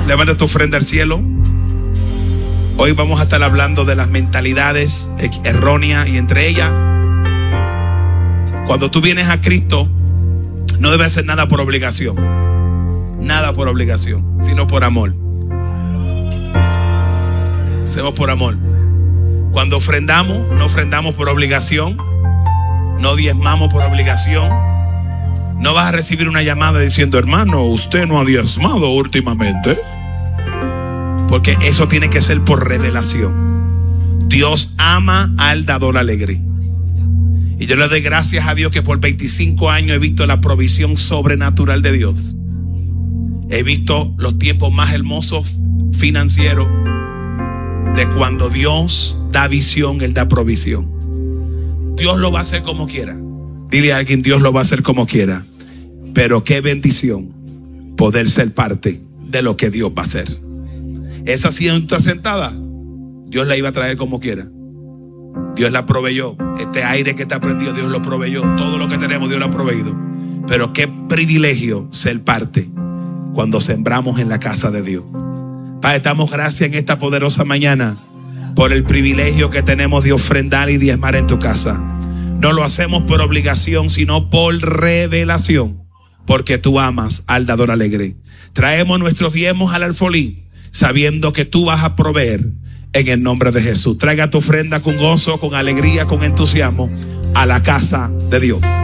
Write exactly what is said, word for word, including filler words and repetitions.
Levanta tu ofrenda al cielo. Hoy vamos a estar hablando de las mentalidades erróneas, y entre ellas, cuando tú vienes a Cristo, no debes hacer nada por obligación. Nada por obligación, sino por amor. Hacemos por amor. Cuando ofrendamos, no ofrendamos por obligación. No diezmamos por obligación. No vas a recibir una llamada diciendo: hermano, usted no ha diezmado últimamente. Porque eso tiene que ser por revelación. Dios ama al dador alegre. Y yo le doy gracias a Dios que por veinticinco años he visto la provisión sobrenatural de Dios. He visto los tiempos más hermosos financieros de cuando Dios da visión, Él da provisión. Dios lo va a hacer como quiera. Dile a alguien: Dios lo va a hacer como quiera. Pero qué bendición poder ser parte de lo que Dios va a hacer. Esa sienta sentada, Dios la iba a traer como quiera. Dios la proveyó. Este aire que te ha prendido, Dios lo proveyó. Todo lo que tenemos, Dios lo ha proveído. Pero qué privilegio ser parte cuando sembramos en la casa de Dios. Padre, damos gracias en esta poderosa mañana por el privilegio que tenemos de ofrendar y diezmar en tu casa. No lo hacemos por obligación, sino por revelación, porque tú amas al dador alegre. Traemos nuestros diezmos al alfolí, sabiendo que tú vas a proveer en el nombre de Jesús. Traiga tu ofrenda con gozo, con alegría, con entusiasmo a la casa de Dios.